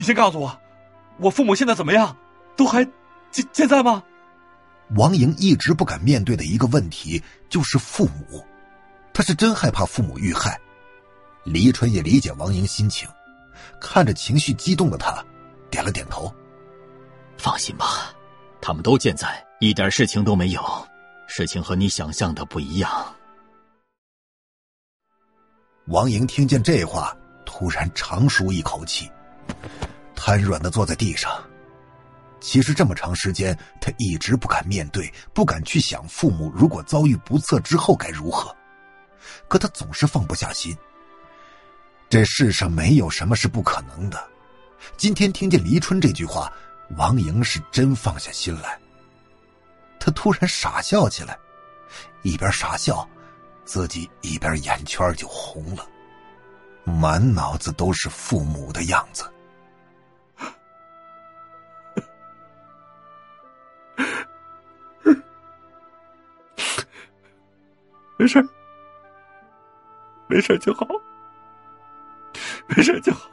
你先告诉我，我父母现在怎么样？都还健在吗？ 王莹一直不敢面对的一个问题就是父母，他是真害怕父母遇害。黎春也理解王莹心情，看着情绪激动的他，点了点头。 放心吧，他们都健在，一点事情都没有，事情和你想象的不一样。 王莹听见这话，突然长舒一口气，瘫软地坐在地上。其实这么长时间，他一直不敢面对，不敢去想父母如果遭遇不测之后该如何。可他总是放不下心。这世上没有什么是不可能的。今天听见黎春这句话，王莹是真放下心来。他突然傻笑起来，一边傻笑，自己一边眼圈就红了，满脑子都是父母的样子。 没事，没事就好，没事就好。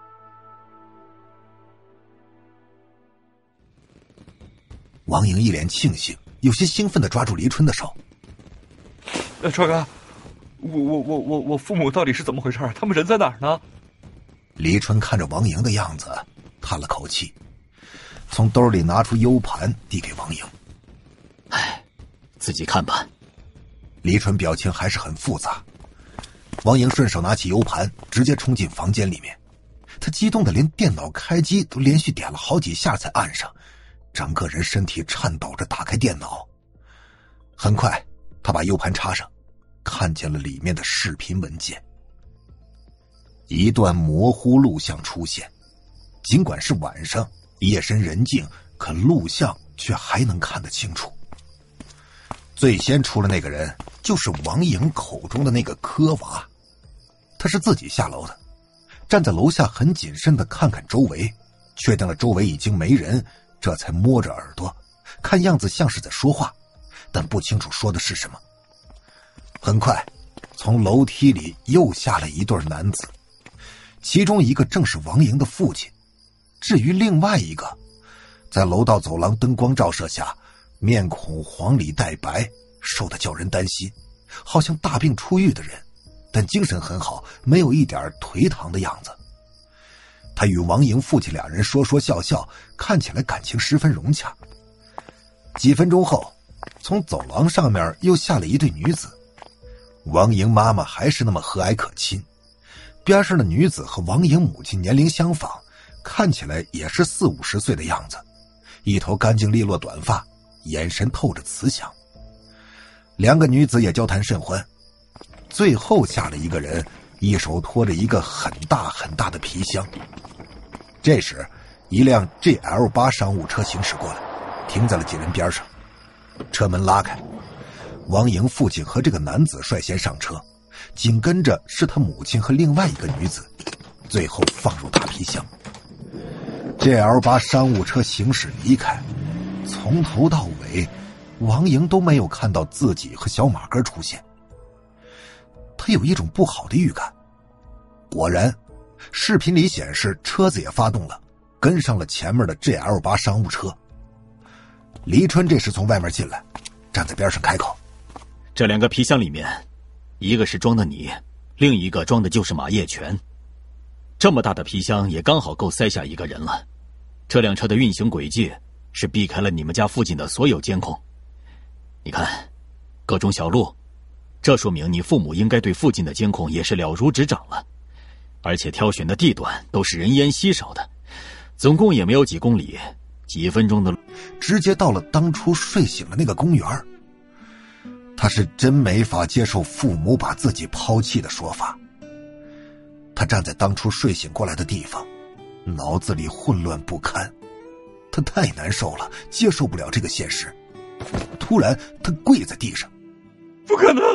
王莹一脸庆幸，有些兴奋地抓住黎春的手。 川哥，我父母到底是怎么回事？他们人在哪儿呢？ 黎春看着王莹的样子，叹了口气，从兜里拿出 U 盘递给王莹。 哎，自己看吧。 黎春表情还是很复杂。王莹顺手拿起 U 盘，直接冲进房间里面。他激动的连电脑开机都连续点了好几下才按上，整个人身体颤抖着打开电脑。很快他把 U 盘插上，看见了里面的视频文件。一段模糊录像出现，尽管是晚上夜深人静，可录像却还能看得清楚。最先出了那个人就是王莹口中的那个柯娃。他是自己下楼的，站在楼下很谨慎地看看周围，确定了周围已经没人，这才摸着耳朵，看样子像是在说话，但不清楚说的是什么。很快从楼梯里又下了一对男子，其中一个正是王莹的父亲，至于另外一个，在楼道走廊灯光照射下，面孔黄里带白，瘦得叫人担心，好像大病初愈的人，但精神很好，没有一点颓唐的样子。他与王莹父亲俩人说说笑笑，看起来感情十分融洽。几分钟后，从走廊上面又下了一对女子。王莹妈妈还是那么和蔼可亲，边上的女子和王莹母亲年龄相仿，看起来也是40-50岁的样子，一头干净利落短发，眼神透着慈祥。两个女子也交谈甚欢。最后下了一个人，一手拖着一个很大很大的皮箱。这时一辆 GL8 商务车行驶过来，停在了几人边上。车门拉开，王莹父亲和这个男子率先上车，紧跟着是他母亲和另外一个女子，最后放入大皮箱。GL8 商务车行驶离开，从头到尾王莹都没有看到自己和小马哥出现。他有一种不好的预感。果然视频里显示车子也发动了，跟上了前面的 GL8 商务车。黎春这时从外面进来，站在边上开口： 这两个皮箱里面，一个是装的你，另一个装的就是马业全。这么大的皮箱也刚好够塞下一个人了。这辆车的运行轨迹是避开了你们家附近的所有监控。你看，各种小路，这说明你父母应该对附近的监控也是了如指掌了。而且挑选的地段都是人烟稀少的，总共也没有几公里，几分钟的路， 直接到了当初睡醒的那个公园。他是真没法接受父母把自己抛弃的说法。他站在当初睡醒过来的地方，脑子里混乱不堪，他太难受了，接受不了这个现实。突然他跪在地上： 不可能，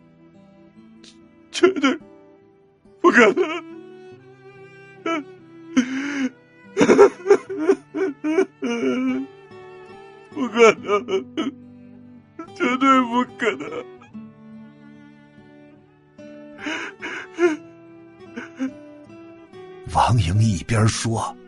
绝对不可能，不可能，绝对不可能。 王莹一边说，